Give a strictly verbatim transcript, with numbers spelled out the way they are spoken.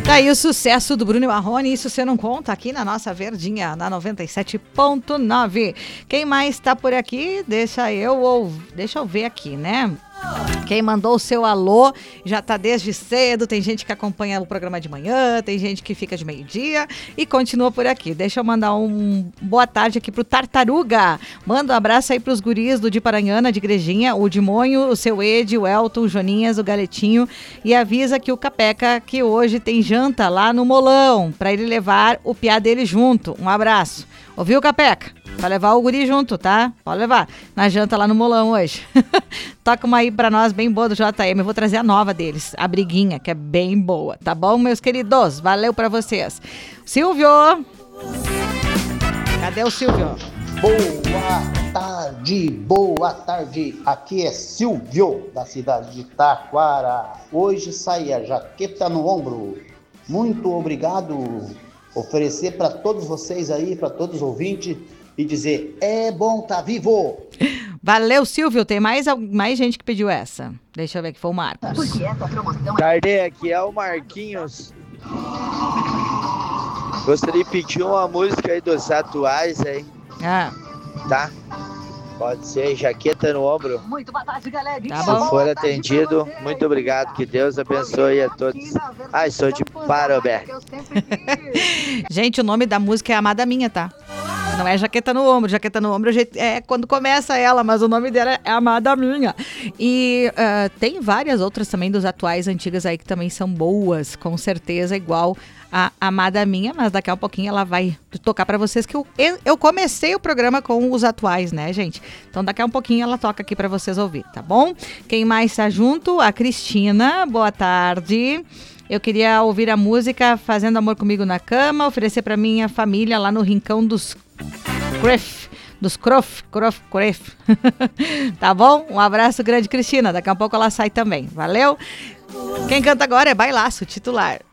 Tá aí o sucesso do Bruno Marrone, isso você não conta aqui na nossa Verdinha, na noventa e sete ponto nove. Quem mais tá por aqui? Deixa eu, ou, deixa eu ver aqui, né? Quem mandou o seu alô já tá desde cedo, tem gente que acompanha o programa de manhã, tem gente que fica de meio-dia e continua por aqui. Deixa eu mandar um boa tarde aqui pro Tartaruga. Manda um abraço aí pros guris do de Paranhana, de Igrejinha, o Dimonho, o seu Ed, o Elton, o Joninhas, o Galetinho, e avisa que o Capeca que hoje tem janta lá no Molão, pra ele levar o piá dele junto. Um abraço. Ouviu, Capeca? Vai levar o guri junto, tá? Pode levar. Na janta lá no Molão hoje. Toca uma aí pra nós bem boa do J M. Eu vou trazer a nova deles, a Briguinha, que é bem boa. Tá bom, meus queridos? Valeu pra vocês. Silvio! Cadê o Silvio? Boa tarde, boa tarde. Aqui é Silvio, da cidade de Taquara. Hoje sai a jaqueta no ombro. Muito obrigado. Oferecer para todos vocês aí, para todos os ouvintes, e dizer, é bom tá vivo. Valeu, Silvio. Tem mais, mais gente que pediu essa. Deixa eu ver que foi o Marcos. Tarde, aqui é o Marquinhos. Gostaria de pedir uma música aí dos atuais aí. Ah. Tá? Pode ser jaqueta no ombro. Muito boa tarde, galera. Tá Se bom. for atendido, muito obrigado. Que Deus abençoe a todos. Ai, sou de Parobé. Gente, o nome da música é Amada Minha, tá? Não é Jaqueta no Ombro. Jaqueta no Ombro é quando começa ela, mas o nome dela é Amada Minha. E uh, tem várias outras também dos atuais, antigas aí, que também são boas, com certeza, igual a Amada Minha, mas daqui a um pouquinho ela vai tocar pra vocês, que eu, eu comecei o programa com os atuais, né, gente? Então daqui a um pouquinho ela toca aqui pra vocês ouvir, tá bom? Quem mais tá junto? A Cristina, boa tarde. Eu queria ouvir a música Fazendo Amor Comigo na Cama, oferecer pra minha família lá no Rincão dos Cref, dos Crof, Crof, Cref. Tá bom? Um abraço grande, Cristina. Daqui a pouco ela sai também. Valeu? Quem canta agora é Bailaço, titular.